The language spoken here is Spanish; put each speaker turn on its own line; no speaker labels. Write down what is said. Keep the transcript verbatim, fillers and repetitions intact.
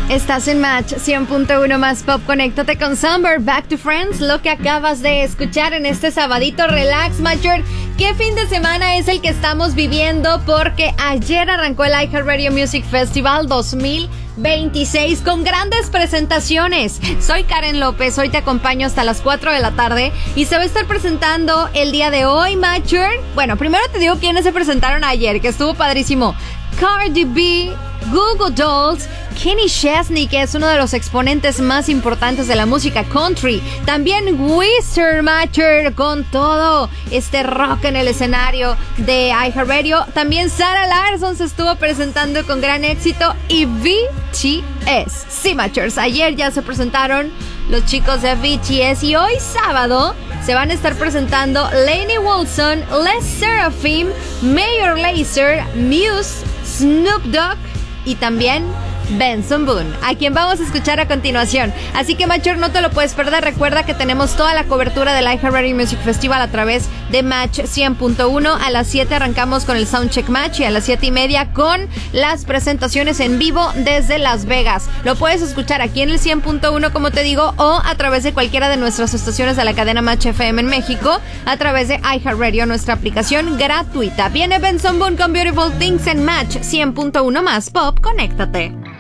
Estás en Match cien punto uno más Pop. Conéctate con Summer, Back to Friends, lo que acabas de escuchar en este sabadito relax, Matcher. ¿Qué fin de semana es el que estamos viviendo? Porque ayer arrancó el iHeartRadio Music Festival dos mil veintiséis con grandes presentaciones. Soy Karen López, hoy te acompaño hasta las cuatro de la tarde y se va a estar presentando el día de hoy, Matcher. Bueno, primero te digo quiénes se presentaron ayer, que estuvo padrísimo. Cardi B, Google Dolls, Kenny Chesney, que es uno de los exponentes más importantes de la música country. También Wizard Matcher con todo este rock en el escenario de iHeartRadio. También Sarah Larsson se estuvo presentando con gran éxito y B T S. Sí, Matchers, ayer ya se presentaron los chicos de B T S y hoy sábado se van a estar presentando Lainey Wilson, Les Seraphim, Major Lazer, Muse, Snoop Dogg y también Benson Boone, a quien vamos a escuchar a continuación. Así que, Matcher, no te lo puedes perder. Recuerda que tenemos toda la cobertura del iHeartRadio Music Festival a través de Match cien punto uno. A las siete arrancamos con el Soundcheck Match y a las siete y media con las presentaciones en vivo desde Las Vegas. Lo puedes escuchar aquí en el cien punto uno, como te digo, o a través de cualquiera de nuestras estaciones de la cadena Match F M en México, a través de iHeartRadio, nuestra aplicación gratuita. Viene Benson Boone con Beautiful Things en Match cien punto uno más Pop. Conéctate.